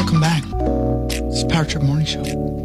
Welcome back. It's the Power Trip Morning Show.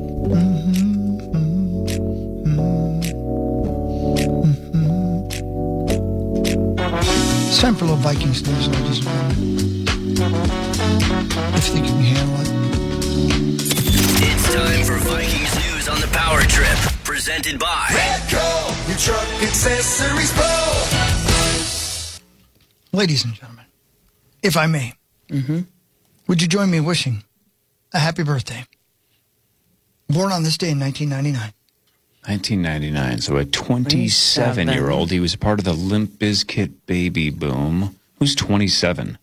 It's time for a little Vikings news, ladies and gentlemen. If you think you can handle it. It's time for Vikings news on the Power Trip, presented by Redco, your truck accessories pro. Ladies and gentlemen, if I may, would you join me in wishing a happy birthday? Born on this day in 1999. 1999, so a 27-year-old. He was a part of the Limp Bizkit baby boom. Who's 27?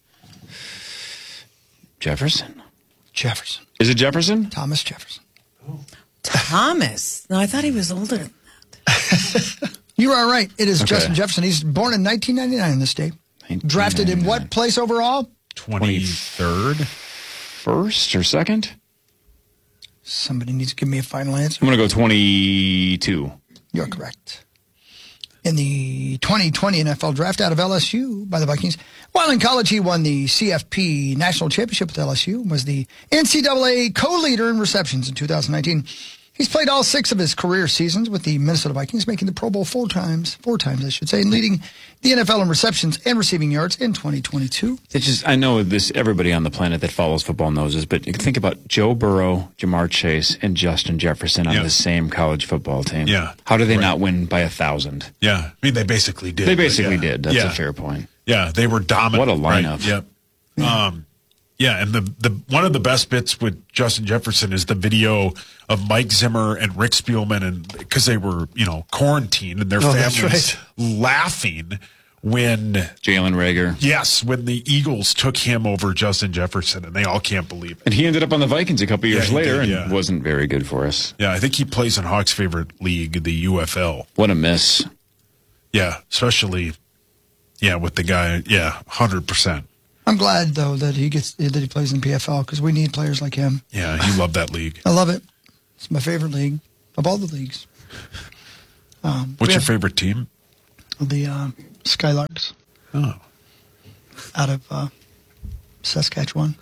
Jefferson? Jefferson. Is it Jefferson? Thomas Jefferson. Thomas? No, I thought he was older than that. You are right. It is Okay. Justin Jefferson. He's born in 1999 on this day. Drafted in what place overall? 23rd? First or second? Somebody needs to give me a final answer. I'm going to go 22. You're correct. In the 2020 NFL draft out of LSU by the Vikings. While in college, he won the CFP National Championship with LSU and was the NCAA co-leader in receptions in 2019. He's played all 6 of his career seasons with the Minnesota Vikings, making the Pro Bowl four times, I should say, and leading the NFL in receptions and receiving yards in 2022. It's just, I know this, everybody on the planet that follows football knows this, but you can think about Joe Burrow, Jamar Chase, and Justin Jefferson on the same college football team. Yeah. How do they not win by 1,000? Yeah. I mean, they basically did. They basically did. That's Yeah. a fair point. Yeah, they were dominant. What a lineup. Right? Yep. Yeah, and the one of the best bits with Justin Jefferson is the video of Mike Zimmer and Rick Spielman, and because they were, quarantined and their families laughing when Jalen Reagor. Yes, when the Eagles took him over Justin Jefferson, and they all can't believe it. And he ended up on the Vikings a couple years he later did, and wasn't very good for us. Yeah, I think he plays in Hawks' favorite league, the UFL. What a miss. Yeah, especially, with the guy. Yeah, 100%. I'm glad, though, that he plays in PFL because we need players like him. Yeah, you love that league. I love it. It's my favorite league of all the leagues. What's your favorite team? The Skylarks. Oh. Out of Saskatchewan.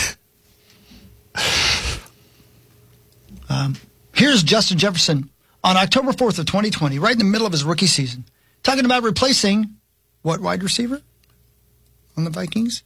Here's Justin Jefferson on October 4th of 2020, right in the middle of his rookie season, talking about replacing what wide receiver on the Vikings?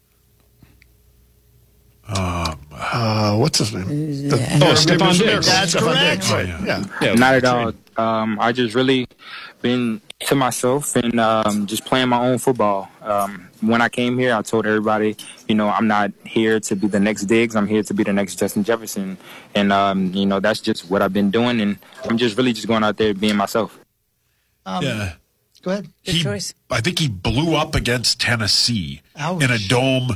What's his name? Stephon Diggs. That's correct. Right. Yeah. Not at all. I just really been to myself and just playing my own football. When I came here, I told everybody, I'm not here to be the next Diggs. I'm here to be the next Justin Jefferson. And, that's just what I've been doing. And I'm just really just going out there being myself. Yeah. Go ahead. Good choice. I think he blew up against Tennessee in a dome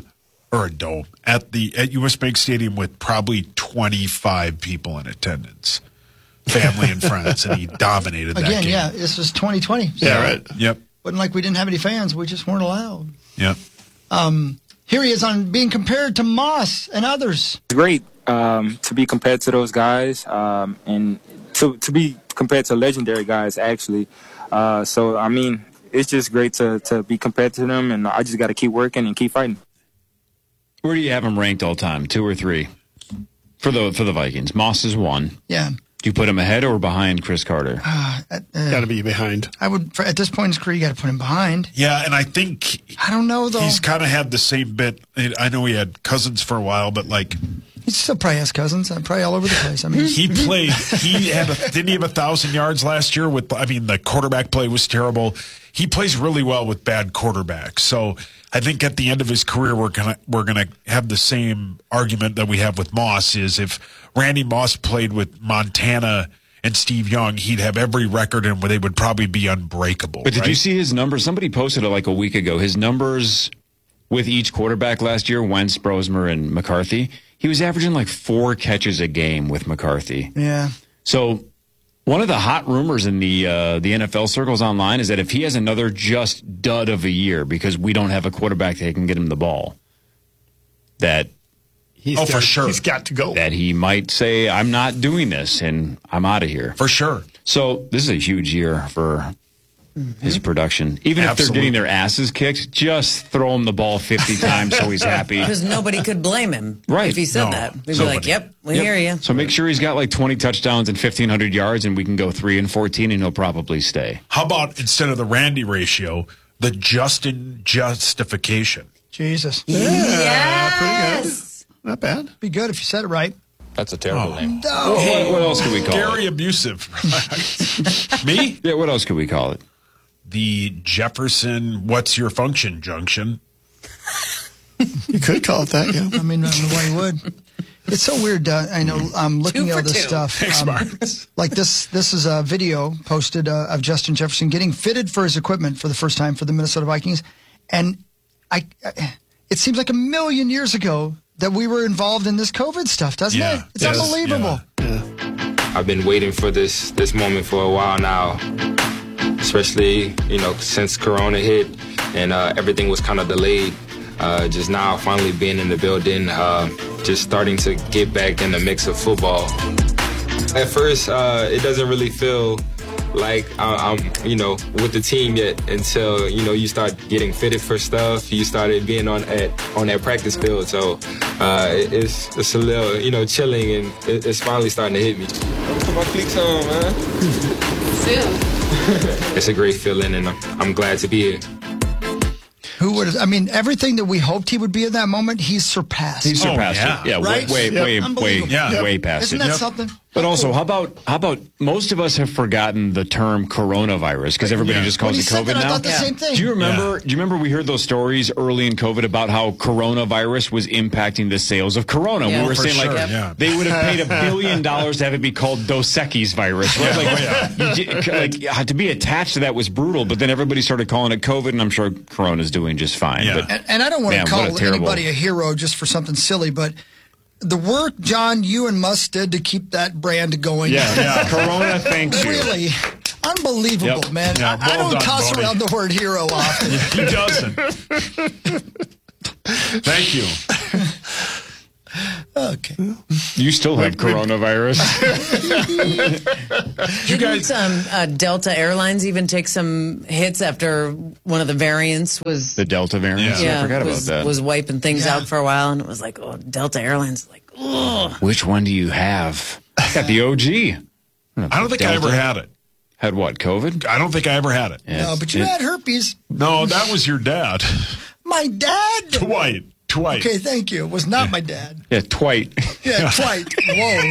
at US Bank Stadium with probably 25 people in attendance, family and friends, and he dominated that game. Again, yeah, this was 2020. So Yeah, right. Yep. wasn't like we didn't have any fans. We just weren't allowed. Yep. Here he is on being compared to Moss and others. It's great to be compared to those guys and to be compared to legendary guys, actually. So, I mean, it's just great to be compared to them, and I just got to keep working and keep fighting. Where do you have him ranked all time? 2 or 3 for the Vikings? Moss is 1. Yeah. Do you put him ahead or behind Chris Carter? Got to be behind. I would, at this point in his career, you got to put him behind. Yeah, and I think I don't know, though. he's kind of had the same bit. I know he had Cousins for a while, but He still probably has Cousins. Probably all over the place. I mean, he played. Didn't he have 1,000 yards last year? The quarterback play was terrible. He plays really well with bad quarterbacks. So I think at the end of his career, we're gonna have the same argument that we have with Moss. Is if Randy Moss played with Montana and Steve Young, he'd have every record and they would probably be unbreakable. But did you see his numbers? Somebody posted it like a week ago. His numbers with each quarterback last year, Wentz, Brosmer, and McCarthy. He was averaging like 4 catches a game with McCarthy. yeah. So one of the hot rumors in the NFL circles online is that if he has another just dud of a year because we don't have a quarterback that can get him the ball, that for sure. He's got to go. that he might say, I'm not doing this and I'm out of here. For sure. So this is a huge year for his production. Even if they're Absolutely. getting their asses kicked, just throw him the ball 50 times so he's happy. Because nobody could blame him Right. if he said No, that. We'd be nobody. like, yep, we Yep. hear you. So make sure he's got like 20 touchdowns and 1,500 yards, and we can go 3-14, and he'll probably stay. How about instead of the Randy ratio, the Justin justification? Jesus. Yes. Not bad. Be good if you said it right. That's a terrible name. No. What else could we call Gary it? abusive. Me? Yeah, what else could we call it? The Jefferson what's your function junction. You could call it that, yeah. I mean, I don't know why you would. It's so weird. I know I'm looking 2 at for all this 2. stuff. Thanks, Mark. Like this is a video posted of Justin Jefferson getting fitted for his equipment for the first time for the Minnesota Vikings. And it seems like a million years ago that we were involved in this COVID stuff, doesn't Yeah. it? It's Yes. unbelievable. Yeah. I've been waiting for this moment for a while now, especially, since Corona hit and everything was kind of delayed. Just now finally being in the building, just starting to get back in the mix of football. At first, it doesn't really feel like I'm with the team yet until, you start getting fitted for stuff. You started being on that practice field. So it's a little, chilling, and it's finally starting to hit me. Put my cleats on, man. It's a great feeling, and I'm glad to be here. Who would have? I mean, everything that we hoped he would be at that moment, he's surpassed. He's surpassed yeah. it. Yeah, Right? way Unbelievable. Yeah. past Isn't it. that something? But also, how about most of us have forgotten the term coronavirus because everybody Yeah. just calls When it he said COVID that, I now. thought the same thing. Do you remember we heard those stories early in COVID about how coronavirus was impacting the sales of Corona? Yeah. We were For saying sure, like yeah. they would have paid $1 billion to have it be called Dos Equis virus. Right? To be attached to that was brutal, but then everybody started calling it COVID, and I'm sure Corona's doing just fine. Yeah. But And I don't want Man, to what a call terrible- anybody a hero just for something silly, but the work, John, you and Musk did to keep that brand going. yeah, Corona, thanks you. Really unbelievable, Yep. man. Yeah, I well don't done, toss Bodie. around the word hero often. He doesn't. Thank you. Okay. You still have coronavirus. Didn't Delta Airlines even take some hits after one of the variants was The Delta variant. Yeah. I forgot was, about that. was wiping things Yeah. out for a while, and it was like, oh, Delta Airlines, like, oh. Which one do you have? I got the OG. I don't think I ever had it. Had what? COVID? I don't think I ever had it. Yeah, No, but you had herpes. No, that was your dad. My dad? Dwight. Okay, thank you. It was not my dad. Yeah, Twite. Yeah, Dwight. Whoa.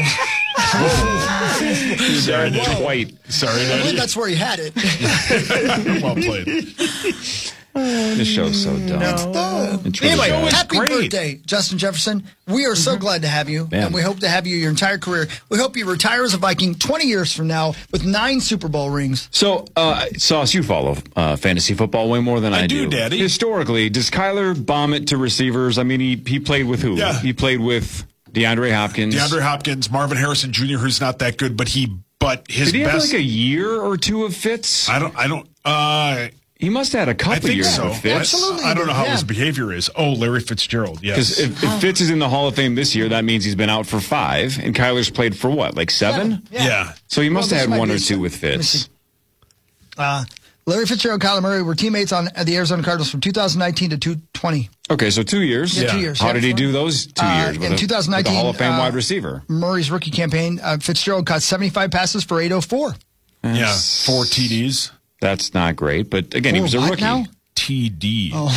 Sorry, Daddy. Twite. Sorry, I believe Daddy. that's where he had it. Well played. This show's so dumb. It's really Anyway, bad. happy great. birthday, Justin Jefferson. We are so glad to have you, Man. and we hope to have you your entire career. We hope you retire as a Viking 20 years from now with 9 Super Bowl rings. So, Sauce, you follow fantasy football way more than I do, Daddy. Historically, does Kyler bomb it to receivers? I mean, he played with who? Yeah. He played with DeAndre Hopkins. DeAndre Hopkins, Marvin Harrison Jr., who's not that good, but his Did he have best. like a year or two of fits? I don't. He must have had a I couple think years so. of fits. Absolutely. I don't know how Yeah. his behavior is. Oh, Larry Fitzgerald. Because Yes. if Fitz is in the Hall of Fame this year, that means he's been out for 5, and Kyler's played for what, like 7? Yeah. So he must Well, have this had one might or be two some- with let me Fitz. see. Larry Fitzgerald and Kyler Murray were teammates on the Arizona Cardinals from 2019 to 2020. Okay, so 2 years. Yeah, 2 years. How Yeah. did he do those 2 years? In With a 2019, Hall of Fame wide receiver. Murray's rookie campaign, Fitzgerald caught 75 passes for 804. Yeah. 4 TDs. That's not great, but again, he was a What rookie. now? TD. Oh.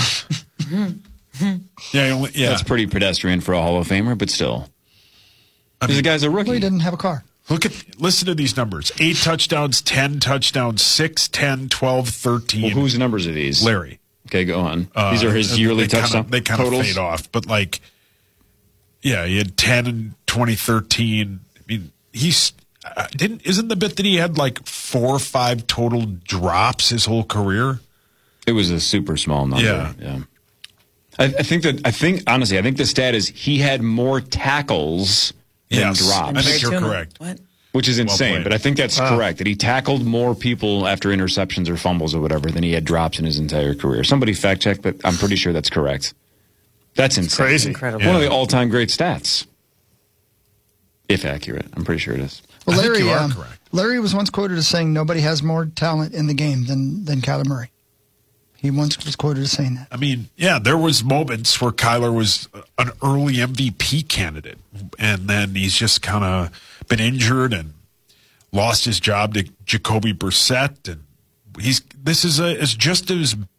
Yeah. That's pretty pedestrian for a Hall of Famer, but still. The guy's a Well, rookie. he didn't have a car. Listen to these numbers. 8 touchdowns, 10 touchdowns, 6, 10, 12, 13. Well, whose numbers are these? Larry. Okay, go on. These are his yearly touchdown They kind of totals. fade off, but like, yeah, he had 10 in 2013. I mean, isn't the bit that he had like 4 or 5 total drops his whole career? It was a super small number. Yeah. I think the stat is he had more tackles than Yes. drops, I think you're Tuna. correct. What? which is insane. played. But I think that's correct, that he tackled more people after interceptions or fumbles or whatever than he had drops in his entire career. Somebody fact check, but I'm pretty sure that's correct. That's insane. Crazy. Incredible. One of the all-time great stats. If accurate. I'm pretty sure it is. Well, I think Larry, you are correct. Larry was once quoted as saying nobody has more talent in the game than Kyler Murray. He once was quoted as saying that. I mean, yeah, there was moments where Kyler was an early MVP candidate, and then he's just kind of been injured and lost his job to Jacoby Brissett, and this is just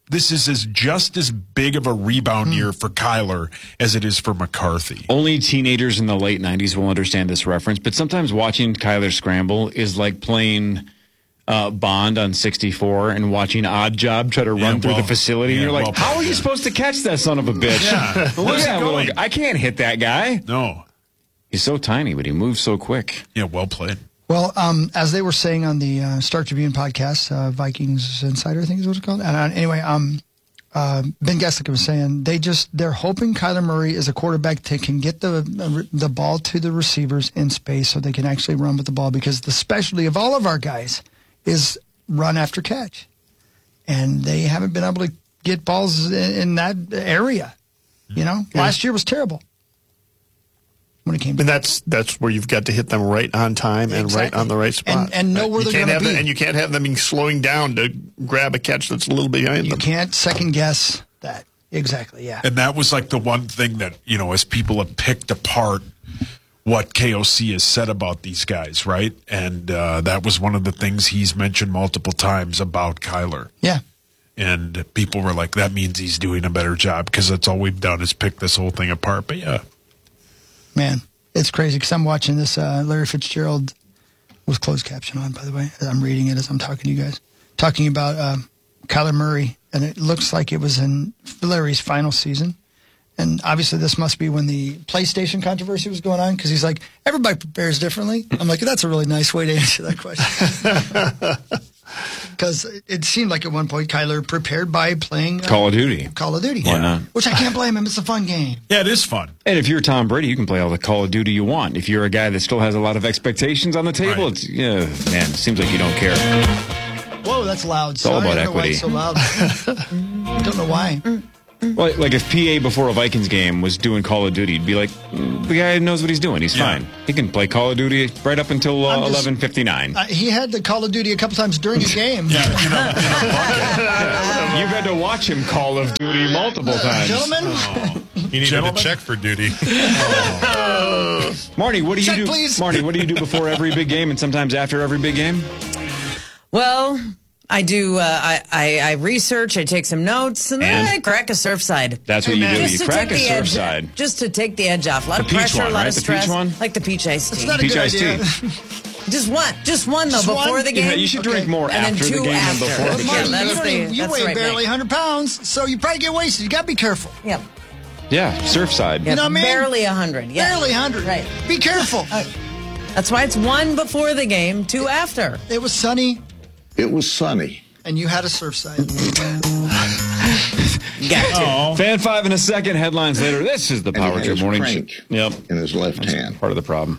as big of a rebound year for Kyler as it is for McCarthy. Only teenagers in the late 90s will understand this reference, but sometimes watching Kyler scramble is like playing Bond on 64 and watching Odd Job try to run through the facility, and you're like, how are you supposed to catch that son of a bitch? Yeah. Where's he going? I can't hit that guy. No. He's so tiny, but he moves so quick. Yeah, well played. Well, as they were saying on the Star Tribune podcast, Vikings Insider, I think is what it's called. And anyway, Ben Geslick was saying they're hoping Kyler Murray is a quarterback that can get the ball to the receivers in space so they can actually run with the ball, because the specialty of all of our guys is run after catch, and they haven't been able to get balls in that area. You know, last year was terrible when it came to And that's where you've got to hit them right on time and right on the right spot. And know where they're going to be. And you can't have them slowing down to grab a catch that's a little behind them. You can't second guess that. Exactly, yeah. And that was like the one thing that, as people have picked apart what KOC has said about these guys, right? And that was one of the things he's mentioned multiple times about Kyler. Yeah. And people were like, that means he's doing a better job, because that's all we've done is pick this whole thing apart. But yeah. Man, it's crazy, because I'm watching this. Larry Fitzgerald was closed caption on, by the way. I'm reading it as I'm talking to you guys. Talking about Kyler Murray, and it looks like it was in Larry's final season. And obviously this must be when the PlayStation controversy was going on, because he's like, everybody prepares differently. I'm like, that's a really nice way to answer that question. Because it seemed like at one point Kyler prepared by playing Call of Duty. Why not? Which I can't blame him. It's a fun game. Yeah, it is fun. And if you're Tom Brady, you can play all the Call of Duty you want. If you're a guy that still has a lot of expectations on the table, Right. it seems like you don't care. Whoa, that's loud. It's all about equity. I don't know why it's so loud. Don't know why. Well, like if PA before a Vikings game was doing Call of Duty, you'd be like, the guy knows what he's doing. He's fine. He can play Call of Duty right up until 11:59. He had the Call of Duty a couple times during the game. Yeah, You've had to watch him Call of Duty multiple times. Gentlemen, You needed to check for duty. Marty, what do you Check, do? please. Marty, what do you do before every big game and sometimes after every big game? Well, I do. I research. I take some notes, and then And? I crack a Surfside. That's what you do. Just You to crack take a the edge, Surfside. just to take the edge off. A lot The of peach pressure, one, a lot right? of The stress. peach one? Like the peach iced it's tea. not a Peach good iced idea. tea. Just one though Just before one? the game. Yeah, you should drink more and after then the two game after. than before the Marty, game. That's you that's weigh right, barely Nick. 100 pounds, so you probably get wasted. You got to be careful. Yeah, Yeah, Surfside. yeah, know what I mean? barely 100. Yeah, Barely 100. Right. Be careful. That's why it's one before the game, two after. It was sunny, It was sunny. and you had a Surfside. Got to. Fan 5 in a second. Headlines later. This is the And he Power had Trip his Morning crank Show. Yep. in his left hand. Part of the problem.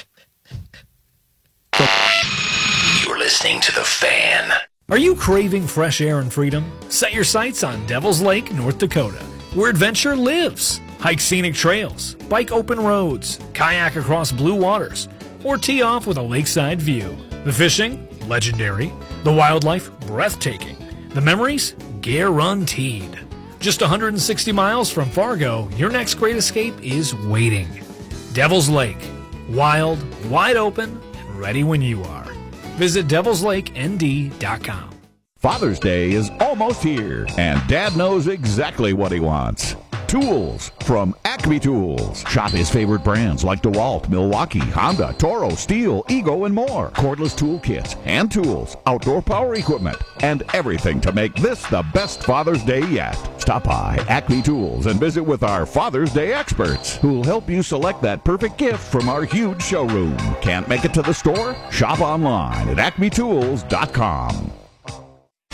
You're listening to The Fan. Are you craving fresh air and freedom? Set your sights on Devil's Lake, North Dakota, where adventure lives. Hike scenic trails, bike open roads, kayak across blue waters, or tee off with a lakeside view. The fishing, legendary. The wildlife, breathtaking. The memories, guaranteed. Just 160 miles from Fargo, your next great escape is waiting. Devil's Lake. Wild, wide open, and ready when you are. Visit devilslakend.com. Father's Day is almost here, and Dad knows exactly what he wants. Tools from Acme Tools. Shop his favorite brands like DeWalt, Milwaukee, Honda, Toro, Steel, Ego, and more. Cordless tool kits, hand tools, outdoor power equipment, and everything to make this the best Father's Day yet. Stop by Acme Tools and visit with our Father's Day experts who'll help you select that perfect gift from our huge showroom. Can't make it to the store? Shop online at acmetools.com.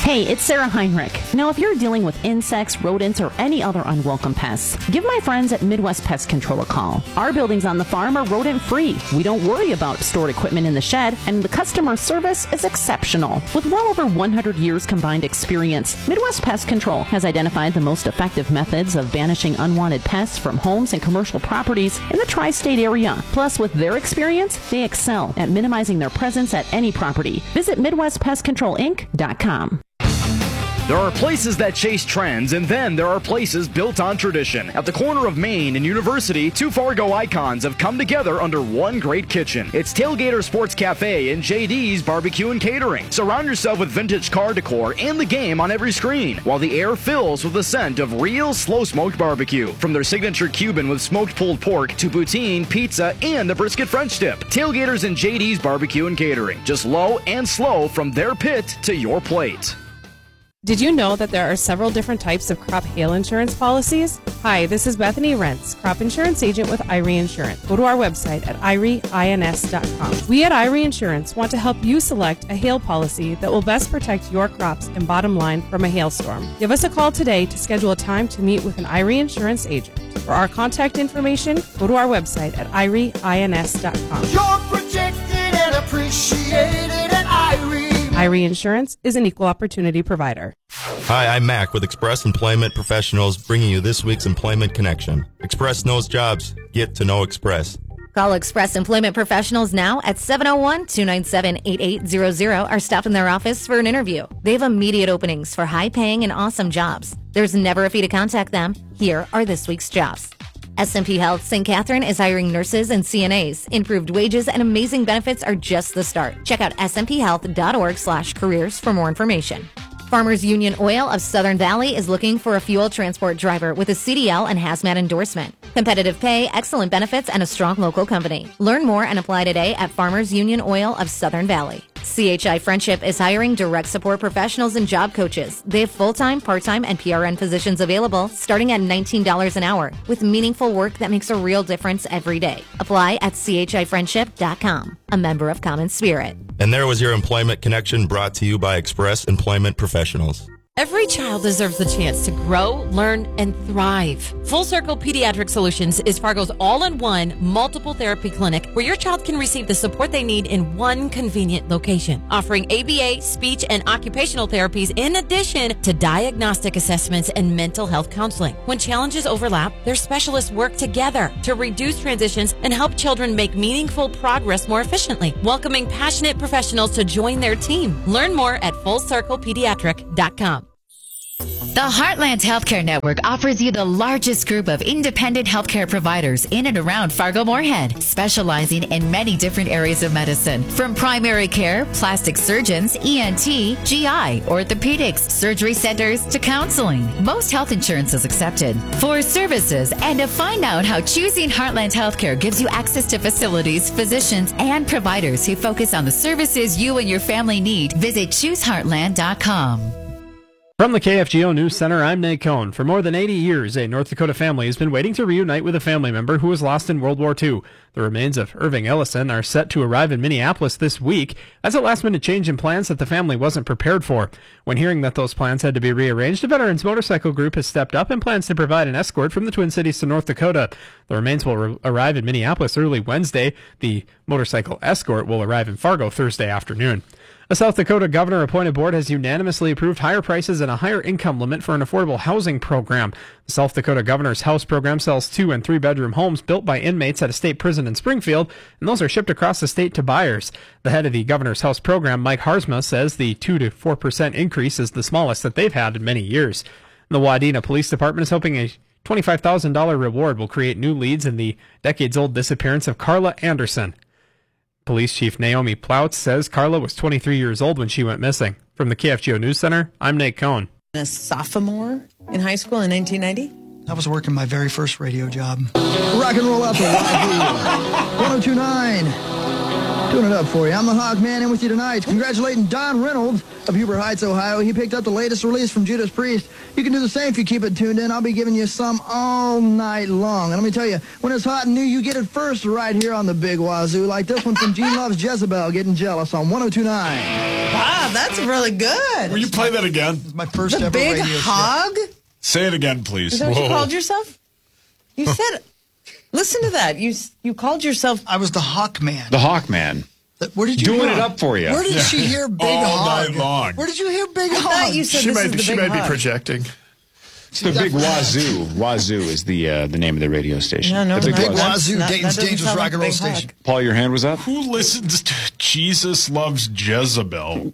Hey, it's Sarah Heinrich. Now, if you're dealing with insects, rodents, or any other unwelcome pests, give my friends at Midwest Pest Control a call. Our buildings on the farm are rodent-free. We don't worry about stored equipment in the shed, and the customer service is exceptional. With well over 100 years combined experience, Midwest Pest Control has identified the most effective methods of banishing unwanted pests from homes and commercial properties in the tri-state area. Plus, with their experience, they excel at minimizing their presence at any property. Visit MidwestPestControlInc.com. There are places that chase trends, and then there are places built on tradition. At the corner of Main and University, two Fargo icons have come together under one great kitchen. It's Tailgater Sports Cafe and JD's Barbecue and Catering. Surround yourself with vintage car decor and the game on every screen, while the air fills with the scent of real slow-smoked barbecue. From their signature Cuban with smoked pulled pork to poutine, pizza, and the brisket French dip. Tailgaters and JD's Barbecue and Catering. Just low and slow from their pit to your plate. Did you know that there are several different types of crop hail insurance policies? Hi, this is Bethany Rentz, crop insurance agent with IRE Insurance. Go to our website at IREINS.com. We at IRE Insurance want to help you select a hail policy that will best protect your crops and bottom line from a hailstorm. Give us a call today to schedule a time to meet with an IRE Insurance agent. For our contact information, go to our website at IREINS.com. You're protected and appreciated at IRE. IRE Insurance is an equal opportunity provider. Hi, I'm Mac with Express Employment Professionals, bringing you this week's Employment Connection. Express knows jobs. Get to know Express. Call Express Employment Professionals now at 701-297-8800 or stop in their office for an interview. They have immediate openings for high-paying and awesome jobs. There's never a fee to contact them. Here are this week's jobs. SMP Health St. Catherine is hiring nurses and CNAs. Improved wages and amazing benefits are just the start. Check out smphealth.org/careers for more information. Farmers Union Oil of Southern Valley is looking for a fuel transport driver with a CDL and hazmat endorsement. Competitive pay, excellent benefits, and a strong local company. Learn more and apply today at Farmers Union Oil of Southern Valley. CHI Friendship is hiring direct support professionals and job coaches. They have full-time, part-time, and PRN positions available starting at $19 an hour with meaningful work that makes a real difference every day. Apply at chifriendship.com, a member of Common Spirit. And there was your Employment Connection brought to you by Express Employment Professionals. Every child deserves the chance to grow, learn, and thrive. Full Circle Pediatric Solutions is Fargo's all-in-one multiple therapy clinic where your child can receive the support they need in one convenient location, offering ABA, speech, and occupational therapies in addition to diagnostic assessments and mental health counseling. When challenges overlap, their specialists work together to reduce transitions and help children make meaningful progress more efficiently, welcoming passionate professionals to join their team. Learn more at FullCirclePediatric.com. The Heartland Healthcare Network offers you the largest group of independent healthcare providers in and around Fargo-Moorhead, specializing in many different areas of medicine, from primary care, plastic surgeons, ENT, GI, orthopedics, surgery centers, to counseling. Most health insurance is accepted. For services and to find out how choosing Heartland Healthcare gives you access to facilities, physicians, and providers who focus on the services you and your family need, visit ChooseHeartland.com. From the KFGO News Center, I'm Nate Cohn. For more than 80 years, a North Dakota family has been waiting to reunite with a family member who was lost in World War II. The remains of Irving Ellison are set to arrive in Minneapolis this week. That's a last-minute change in plans that the family wasn't prepared for. When hearing that those plans had to be rearranged, a Veterans Motorcycle Group has stepped up and plans to provide an escort from the Twin Cities to North Dakota. The remains will arrive in Minneapolis early Wednesday. The motorcycle escort will arrive in Fargo Thursday afternoon. A South Dakota governor-appointed board has unanimously approved higher prices and a higher income limit for an affordable housing program. The South Dakota Governor's House program sells 2- and 3-bedroom homes built by inmates at a state prison in Springfield, and those are shipped across the state to buyers. The head of the Governor's House program, Mike Harzma, says the 2 to 4% increase is the smallest that they've had in many years. The Wadena Police Department is hoping a $25,000 reward will create new leads in the decades-old disappearance of Carla Anderson. Police Chief Naomi Ploutz says Carla was 23 years old when she went missing. From the KFGO News Center, I'm Nate Cohn. A sophomore in high school in 1990? I was working my very first radio job. Rock and roll up at YG 1029. Doing it up for you. I'm the Hog Man in with you tonight. Congratulating Don Reynolds of Huber Heights, Ohio. He picked up the latest release from Judas Priest. You can do the same if you keep it tuned in. I'll be giving you some all night long. And let me tell you, when it's hot and new, you get it first right here on the Big Wazoo, like this one from Gene Loves Jezebel, Getting Jealous on 102.9. Wow, that's really good. Will you play that again? It's my first The ever Big radio Hog? Say it again, please. Is that what you called yourself? You said, listen to that. You called yourself. I was the Hawkman. The Hawkman. Where did you Doing hear it up for you. Where did she hear Big All Hog? night long. Where did you hear Big I Hog? thought you said She this might is be, the she Big might be Hog. projecting. It's the Big Wazoo. Wazoo is the name of the radio station. No, the Big Big Wazoo. Wazoo, Dayton's dangerous rock and roll station. Paul, your hand was up? Who listens to Jesus Loves Jezebel?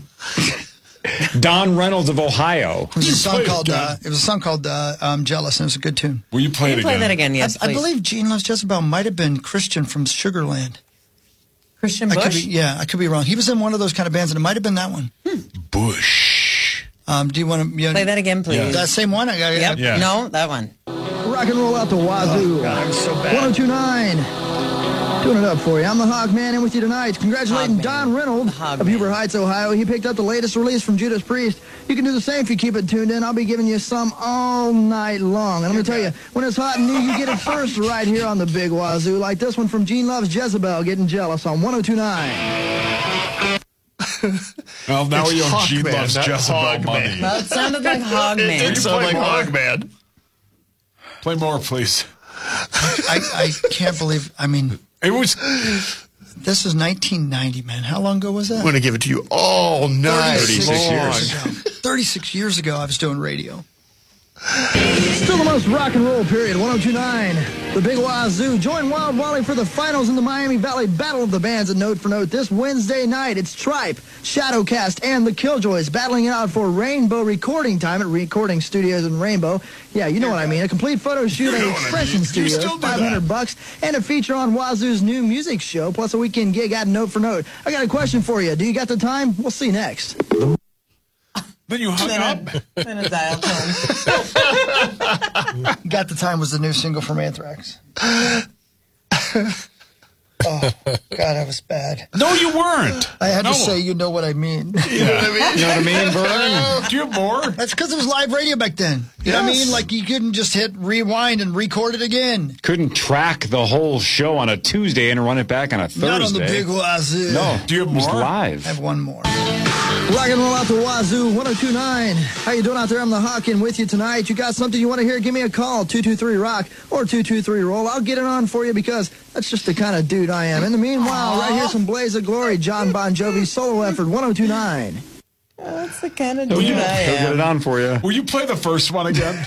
Don Reynolds of Ohio. It was a song called Jealous, and it was a good tune. Will you play it again? Play that again, yes, I please. believe Gene Loves Jezebel might have been Christian from Sugarland. Christian Bush? I could be wrong. He was in one of those kind of bands, and it might have been that one. Bush. Do you want to Play that again, please. That same one? Yep. Yeah. No, that one. Rock and roll out the Wazoo. Oh, God, so 102.9. Doing it up for you. I'm the Hawkman, and with you tonight, congratulating Hogman. Don Reynolds Hogman. of Huber Heights, Ohio. He picked up the latest release from Judas Priest. You can do the same if you keep it tuned in. I'll be giving you some all night long. And let me tell you, when it's hot and new, you get it first right here on the Big Wazoo, like this one from Gene Loves Jezebel, Getting Jealous on 102.9. Well, now It's we owe Gene Hawkman, Loves not Jezebel Hogman. money. Well, it sounded like Hogman. It did sound like Hogman. Play more, please. I can't believe, It was. this is 1990, man. How long ago was that? I'm going to give it to you all night. 36 years. 36 years ago, I was doing radio. Still the most rock and roll period, 102.9. The Big Wazoo. Join Wild Wally for the finals in the Miami Valley Battle of the Bands at Note for Note this Wednesday night. It's Tripe, Shadowcast, and the Killjoys battling it out for Rainbow recording time at Recording Studios in Rainbow. Yeah, you know what I mean. A complete photo shoot at Expression Studios, $500, and a feature on Wazoo's new music show, plus a weekend gig at Note for Note. I got a question for you. Do you got the time? We'll see you next. Then you hung up. Then a dial tone. Got the Time was the new single from Anthrax. Oh, God, that was bad. No, you weren't. I had No. to say, you know what I mean. You know what I mean? You know what I mean, Vern? Do you have more? That's because it was live radio back then. You know what I mean? Like, you couldn't just hit rewind and record it again. Couldn't track the whole show on a Tuesday and run it back on a Thursday. Not on the Big Wazoo. No. Do you have It was more? live. I have one more. Rock and roll out the Wazoo, 102.9. How you doing out there? I'm the Hawkin with you tonight. You got something you want to hear? Give me a call, 223-ROCK or 223-ROLL. I'll get it on for you because that's just the kind of dude I am. In the meanwhile, right here, some Blaze of Glory, John Bon Jovi solo effort, 102.9. That's the kind of He'll dude get I it am. on for you. Will you play the first one again?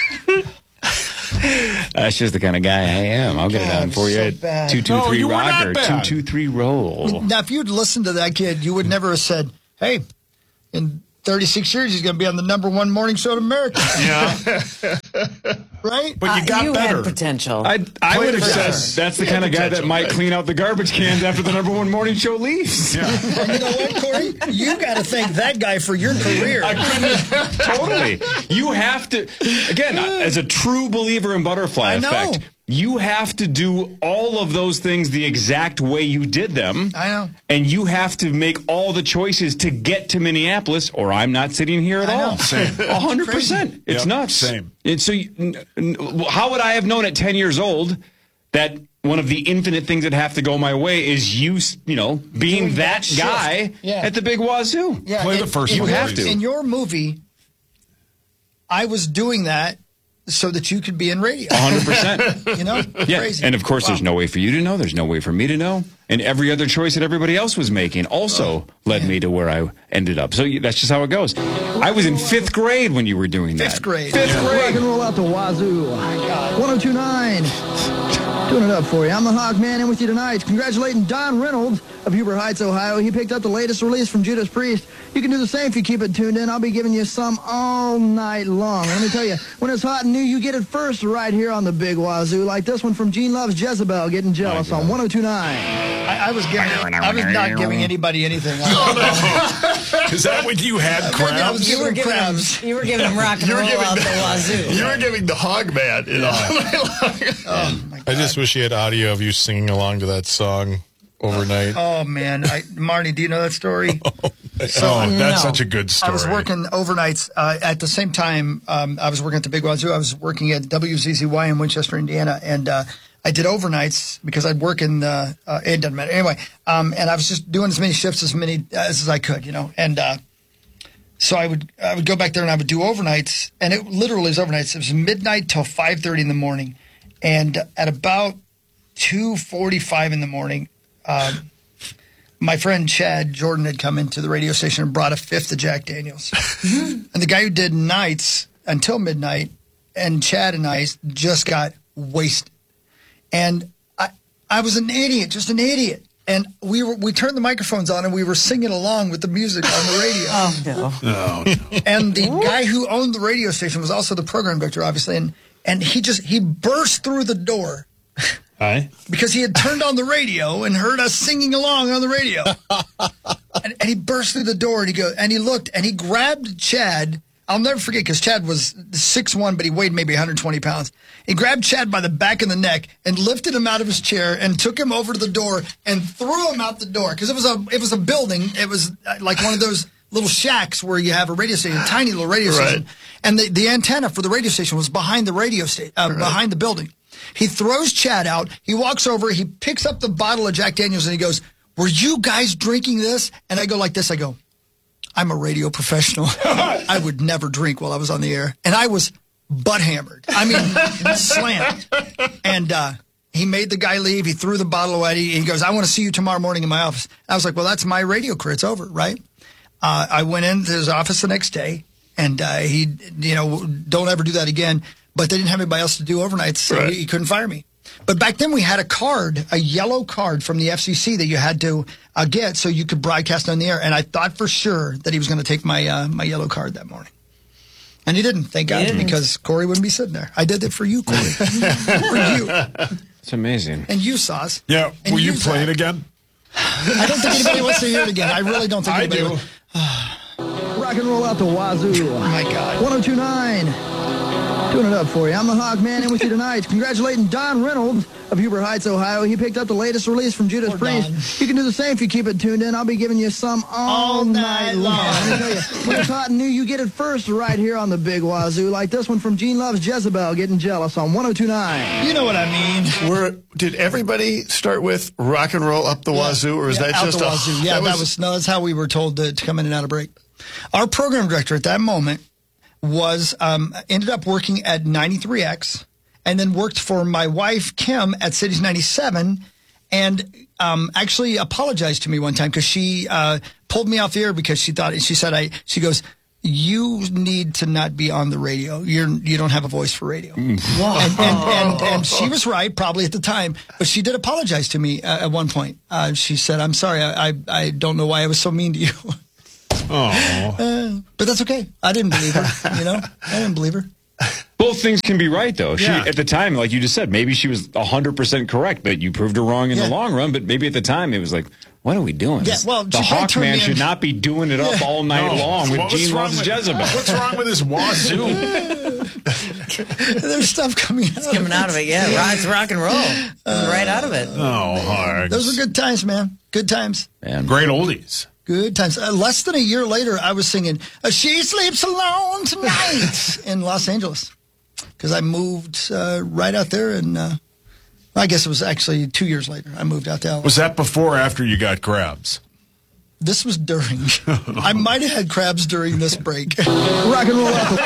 That's just the kind of guy I am. I'll get it God, on for so you. bad. 223 No, you were rock not or bad. 223 roll. Now, if you'd listened to that kid, you would never have said, hey, in 36 years, he's going to be on the #1 morning show in America. Yeah. Right? But you got you better. had potential. I Play would it have again. said that's the kind of guy that might clean out the garbage cans after the #1 morning show leaves. Yeah. And you know what, Corey? You got to thank that guy for your career. Totally. You have to, again, as a true believer in butterfly I know. effect, you have to do all of those things the exact way you did them. I know. And you have to make all the choices to get to Minneapolis, or I'm not sitting here at I know. all. Same. 100%. It's Yep, nuts. same. And so, how would I have known at 10 years old that one of the infinite things that have to go my way is you know, being Doing that that guy shift. Yeah. at the Big Wazoo? Yeah, Play the first one, You have please. to. In your movie, I was doing that so that you could be in radio. 100%. You know? Yeah, Crazy. and of course, Wow. there's no way for you to know. There's no way for me to know. And every other choice that everybody else was making also led me to where I ended up. So that's just how it goes. I was in 5th grade when you were doing that. 5th grade. 5th Rock grade. and roll out the Wazoo. 102.9. Doing it up for you. I'm the Hawkman, and with you tonight, congratulating Don Reynolds of Huber Heights, Ohio. He picked up the latest release from Judas Priest. You can do the same if you keep it tuned in. I'll be giving you some all night long. Let me tell you, when it's hot and new, you get it first right here on the Big Wazoo, like this one from Gene Loves Jezebel, Getting Jealous on 102.9. I was not giving anybody anything. Is that when you had crabs? You were giving him rock and You were roll giving out the the- Wazoo. You were giving the Hogman. Oh, I just wish he had audio of you singing along to that song overnight. Oh, man. Marnie, do you know that story? That's such a good story. I was working overnights. At the same time, I was working at the Big Wazoo. I was working at WZZY in Winchester, Indiana, and I did overnights because I'd work in the it doesn't matter. Anyway, and I was just doing as many shifts as I could, and so I would go back there and I would do overnights, and it literally was overnights. It was midnight till 5:30 in the morning, and at about 2:45 in the morning, my friend Chad Jordan had come into the radio station and brought a fifth of Jack Daniels. And the guy who did nights until midnight, and Chad and I just got wasted. And I was an idiot, just an idiot. And we turned the microphones on and we were singing along with the music on the radio. Oh, no. And the guy who owned the radio station was also the program director, obviously. And he burst through the door. Hi. Because he had turned on the radio and heard us singing along on the radio. and he burst through the door and he looked and he grabbed Chad. I'll never forget because Chad was 6'1", but he weighed maybe 120 pounds. He grabbed Chad by the back of the neck and lifted him out of his chair and took him over to the door and threw him out the door because it was a building. It was like one of those little shacks where you have a radio station, a tiny little radio station, and the antenna for the radio station was behind the radio station, behind the building. He throws Chad out. He walks over. He picks up the bottle of Jack Daniels and he goes, "Were you guys drinking this?" And I go like this. I go, "I'm a radio professional. I would never drink while I was on the air." And I was butt hammered. I mean, slammed. And he made the guy leave. He threw the bottle away. He goes, "I want to see you tomorrow morning in my office." And I was like, "Well, that's my radio career. It's over, right?" I went into his office the next day, and he, don't ever do that again. But they didn't have anybody else to do overnights, so he couldn't fire me. But back then we had a yellow card from the FCC that you had to get so you could broadcast on the air. And I thought for sure that he was going to take my my yellow card that morning. And he didn't, thank God, because Corey wouldn't be sitting there. I did it for you, Corey. For you. It's amazing. And you, Sauce. Yeah. And Will you play it again? I don't think anybody wants to hear it again. I really don't think anybody will. Rock and roll out the wazoo. Oh, my God. 102.9. Doing it up for you. I'm the Hawk Man in with you tonight. Congratulating Don Reynolds of Huber Heights, Ohio. He picked up the latest release from Judas Priest. Don. You can do the same if you keep it tuned in. I'll be giving you some all night long. Let me tell you, when it's hot and new, you get it first right here on the Big Wazoo. Like this one from Gene Loves Jezebel, Getting Jealous on 102.9. You know what I mean. Did everybody start with rock and roll up the wazoo, or is that out just the wazoo? Yeah, that's how we were told to come in and out of break. Our program director at that moment was ended up working at 93X and then worked for my wife, Kim, at Cities 97 and actually apologized to me one time because she pulled me off the air because she goes, "You need to not be on the radio. You don't have a voice for radio." And she was right, probably at the time, but she did apologize to me at one point. She said, "I'm sorry. I don't know why I was so mean to you." But that's okay. I didn't believe her. I didn't believe her. Both things can be right, though. She, at the time, like you just said, maybe she was 100% correct, but you proved her wrong in the long run. But maybe at the time, it was like, what are we doing? Yeah, well, the Hawkman should not be doing it up all night long with Gene Loves Jezebel. What's wrong with this wazoo? There's stuff coming out. It's coming out of it, yeah. It's rock and roll. Right out of it. Oh, hard. Those were good times, man. Good times. Man. Great oldies. Good times. Less than a year later, I was singing "She Sleeps Alone Tonight" in Los Angeles because I moved right out there, and I guess it was actually 2 years later. I moved out to LA. Was that before or after you got crabs? This was during. I might have had crabs during this break. Rock and roll out.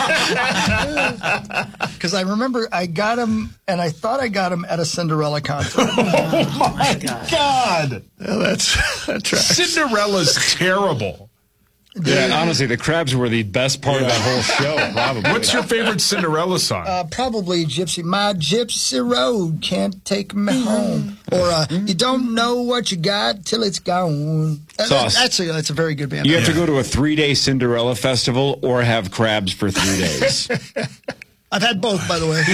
Because I remember I got them, and I thought I got them at a Cinderella concert. Oh, my God. Well, that's Cinderella's terrible. Yeah, honestly, the crabs were the best part of that whole show, probably. What's your favorite Cinderella song? Probably Gypsy. My Gypsy Road can't take me home. Or You Don't Know What You Got Till It's Gone. That's a very good band. You have to go to a 3-day Cinderella festival or have crabs for 3 days. I've had both, by the way.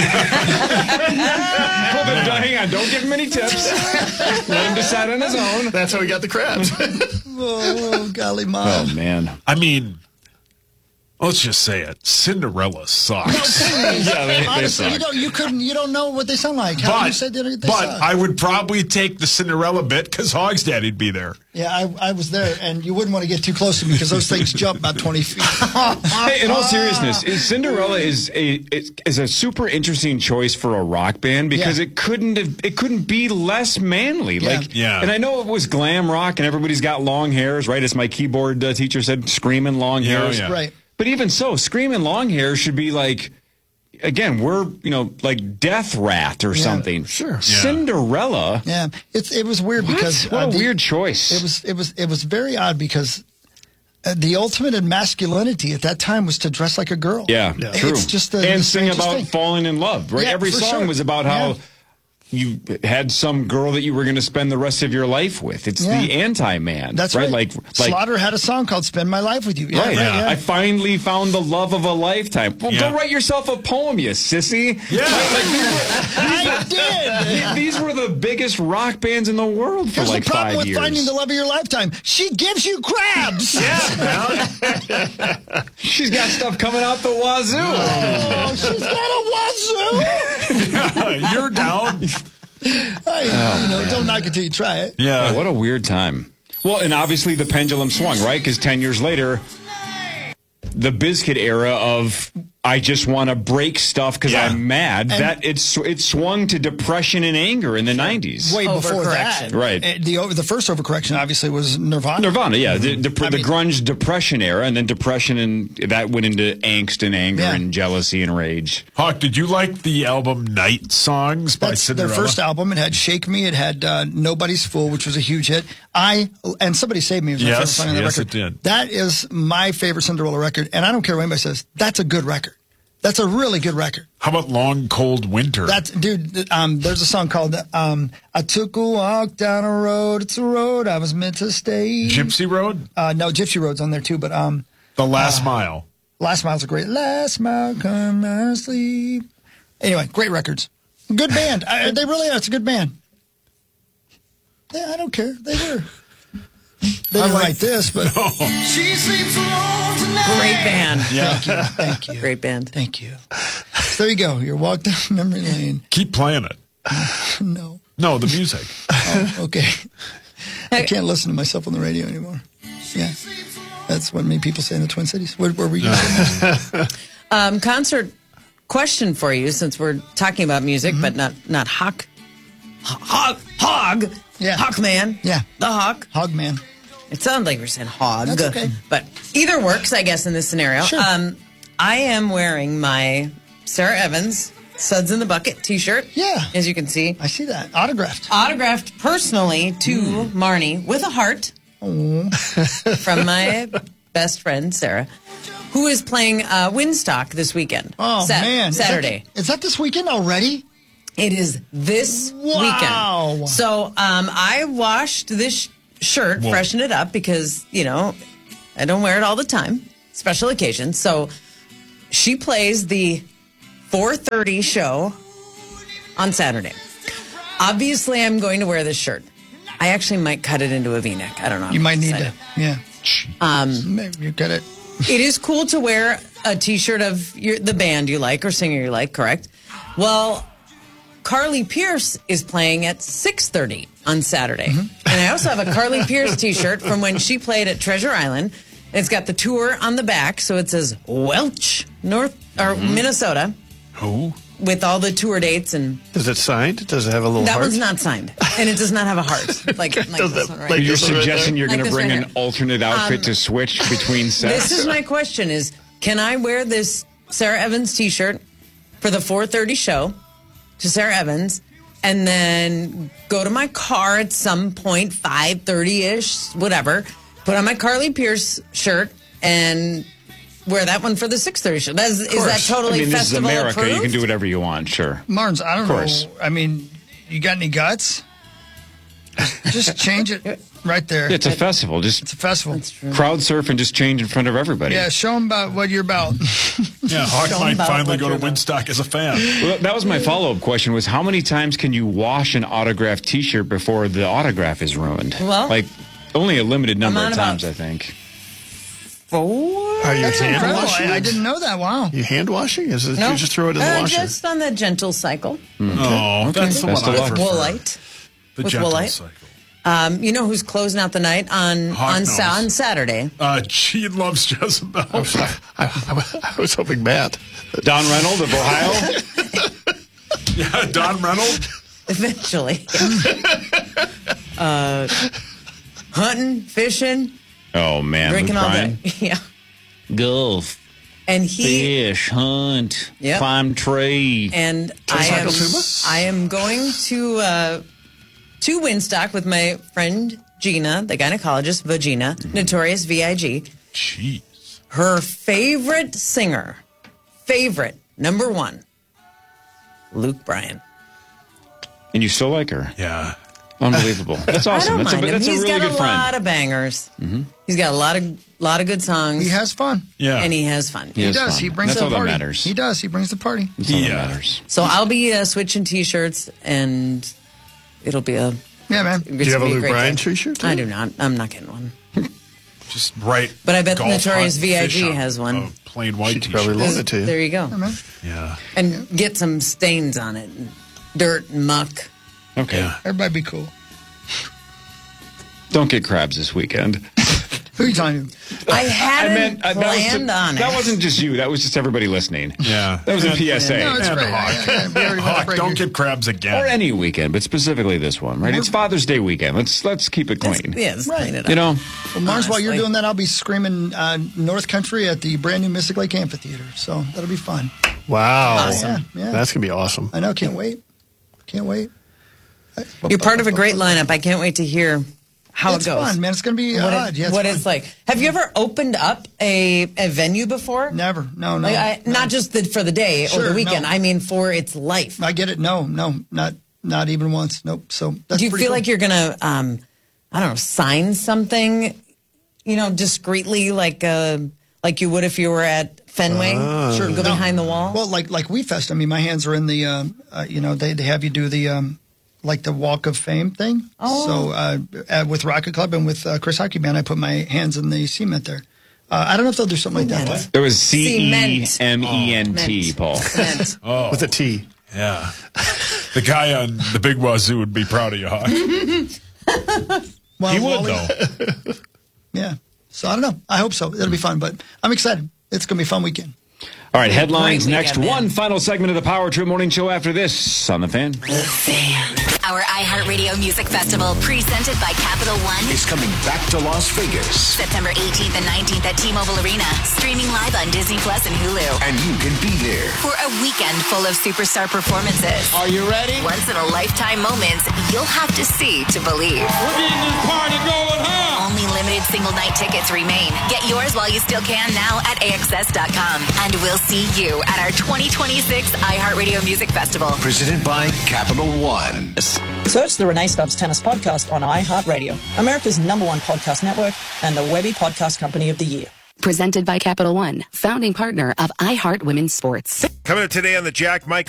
Hang on, don't give him any tips. Let him decide on his own. That's how we got the crabs. Oh, golly, Mom. Oh, man. I mean, Let's just say it. Cinderella sucks. Honestly, you don't know what they sound like. How you said they but suck? I would probably take the Cinderella bit because Hog's Daddy'd be there. Yeah, I was there, and you wouldn't want to get too close to me because those things jump about 20 feet. Hey, in all seriousness, Cinderella is a super interesting choice for a rock band because it couldn't be less manly. And I know it was glam rock, and everybody's got long hairs, right? As my keyboard teacher said, screaming long hairs, right? But even so, screaming long hair should be like. Again, we're, like Death Rat or something. Sure. Cinderella. Yeah. It was weird because what a weird choice. It was very odd because the ultimate in masculinity at that time was to dress like a girl. Yeah, true. It's just and sing about falling in love, right? Yeah, every song was about how you had some girl that you were going to spend the rest of your life with. It's the anti-man. That's right. Like Slaughter had a song called "Spend My Life with You." Yeah, right. I finally found the love of a lifetime. Well, go write yourself a poem, you sissy. Yeah, I did. These were the biggest rock bands in the world for Here's like the problem 5 with years. finding the love of your lifetime. She gives you crabs. She's got stuff coming out the wazoo. Oh, she's got a wazoo. You're down. Don't knock it till you try it. Yeah. What a weird time. Well, and obviously the pendulum swung, right? Because 10 years later, the Bizkit era of I just want to break stuff because I'm mad. And it swung to depression and anger in the 90s. Way before that, right? The first overcorrection obviously was Nirvana. Nirvana, yeah, the grunge depression era, and then depression, and that went into angst and anger and jealousy and rage. Hawk, did you like the album Night Songs by Cinderella? Their first album. It had "Shake Me." It had "Nobody's Fool," which was a huge hit. And "Somebody Save Me" was my favorite song on that record. It did. That is my favorite Cinderella record, and I don't care what anybody says. That's a good record. That's a really good record. How about Long Cold Winter? There's a song called I Took a Walk Down a Road. It's a road I was meant to stay. Gypsy Road? No, Gypsy Road's on there too, but The Last Mile. Last Mile's a great. Last Mile, come and sleep. Anyway, great records. Good band. They really are. It's a good band. Yeah, I don't care. They were. They didn't write this, but She sleeps alone tonight. Great band. Yeah. Thank you. Great band. Thank you. There you go. You're walk down memory lane. Keep playing it. No. No, the music. Oh, okay. I can't listen to myself on the radio anymore. Yeah. That's what many people say in the Twin Cities. What were you saying? Concert question for you, since we're talking about music, but not Hawk. Hog. Yeah. Hawkman. Yeah. The Hawk. Hogman. It sounds like we're saying hog. That's okay. But either works, I guess, in this scenario. Sure. I am wearing my Sarah Evans Suds in the Bucket t-shirt. Yeah. As you can see. I see that. Autographed. Autographed personally to Marnie with a heart from my best friend, Sarah, who is playing Windstock this weekend. Oh, man. Saturday. Is that this weekend already? It is this weekend. So I washed this shirt, freshened it up because, I don't wear it all the time. Special occasions. So she plays the 4:30 show on Saturday. Obviously, I'm going to wear this shirt. I actually might cut it into a V-neck. I don't know. You might need to. Yeah. Maybe you got it. It is cool to wear a T-shirt of the band you like or singer you like, correct? Well, Carly Pierce is playing at 6:30 on Saturday. And I also have a Carly Pierce T-shirt from when she played at Treasure Island. It's got the tour on the back, so it says Welch, Minnesota. Who? With all the tour dates and. Is it signed? Does it have a little That heart? one's not signed, and it does not have a heart. Like this one, right? You're suggesting you're going to bring right an alternate outfit to switch between sets? This is my question: can I wear this Sarah Evans T-shirt for the 4:30 show to Sarah Evans, and then go to my car at some point, 5:30ish, whatever, put on my Carly Pierce shirt and wear that one for the 6:30 show? Is that totally this is festival America. approved? You can do whatever you want, sure. Marnes, I don't course. know. I mean, you got any guts? Just change it right there. It's a festival. It's a festival. Crowd surf and just change in front of everybody. Yeah, show them about what you're about. Yeah, Hawk might finally go to Windstock as a fan. Well, that was my follow-up question, was how many times can you wash an autographed T-shirt before the autograph is ruined? Well, only a limited number I'm of on times, about I think. 4? Are you That's hand incredible. washing? I didn't know that. Wow. You hand washing? Is it No. you just throw it in the washer? Just on the gentle cycle. Oh, that's the one Best of I luck. prefer. Woolite. The With gentle Woolite. cycle. You know who's closing out the night on Saturday? Gene loves Jezebel. I was hoping Matt. Don Reynolds of Ohio. Yeah, Don Reynolds. Eventually. Hunting, fishing, Oh man, drinking Luke all Bryan. day. Yeah. Golf, And he fish, hunt, Yep. climb tree. and I am going to Windstock with my friend Gina, the gynecologist, Vagina, Notorious VIG. Jeez. Her favorite singer, number one, Luke Bryan. And you still like her? Yeah. Unbelievable. That's awesome. I don't That's mind him. that's a He's really got good a friend. lot of bangers. He's got a lot of good songs. He has fun. Yeah. And he has fun. He has does. fun. He brings That's the all that party. matters. He does. He brings the party. That's all that matters. So I'll be switching T-shirts, and it'll be a Yeah, man. Do you have a Luke Bryan T-shirt? I do not. I'm not getting one. Just right. But I bet the golf, Notorious hunt, fish VIG on has one. a plain white She'd t-shirt. probably loan it to you. There you go. Yeah, man. Yeah. And get some stains on it, and dirt and muck. Okay. Yeah. Everybody be cool. Don't get crabs this weekend. Who are you talking to? I hadn't planned on it. That wasn't just you. That was just everybody listening. Yeah. That was a PSA. No, it's And great. Hawk. Yeah, we already went to Hawk, break. don't get crabs Or again. any weekend, but specifically this one, right? It's Father's Day weekend. Let's keep it clean. Let's clean it up. You know, Well, Mars, while you're Honestly. doing that, I'll be screaming North Country at the brand new Mystic Lake Amphitheater. So that'll be fun. Wow. Awesome. Yeah. That's going to be awesome. I know. Can't wait. Can't wait. You're part of a great lineup. I can't wait to hear how It's it goes. fun, man. It's going to be What, odd. Yeah, what fun. it's like. Have you ever opened up a venue before? Never. No. Like, not just for the day or Sure, the weekend. no. I mean, for its life. I get it. No, not even once. Nope. So that's Do you pretty feel cool. like you're gonna, I don't know, sign something, discreetly, like you would if you were at Fenway? Sure, go behind the wall. Well, like We Fest. I mean, my hands are in the. They have you do the like the Walk of Fame thing. Oh. So with Rocket Club and with Chris Hockey Band, I put my hands in the cement there. I don't know if they'll do something like that. there was Cement. CEMENT, Paul. Cement. Oh. With a T. Yeah. The guy on the Big Wazoo would be proud of you, Hawk. Well, He would, Wally- though. Yeah. So I don't know. I hope so. It'll be fun, but I'm excited. It's going to be a fun weekend. All right, headlines Great next. weekend, man. One final segment of the Power Trip Morning Show after this on The Fan. Our iHeartRadio Music Festival, presented by Capital One, Is coming back to Las Vegas. September 18th and 19th at T-Mobile Arena, streaming live on Disney Plus and Hulu. And you can be there. For a weekend full of superstar performances. Are you ready? Once in a lifetime moments you'll have to see to believe. We're getting this party going, huh? Only limited single night tickets remain. Get yours while you still can now at AXS.com. And we'll see you at our 2026 iHeartRadio Music Festival. Presented by Capital One. Search the Renee Stubbs Tennis Podcast on iHeartRadio, America's #1 podcast network and the Webby Podcast Company of the Year. Presented by Capital One, founding partner of iHeart Women's Sports. Coming up today on the Jack Mike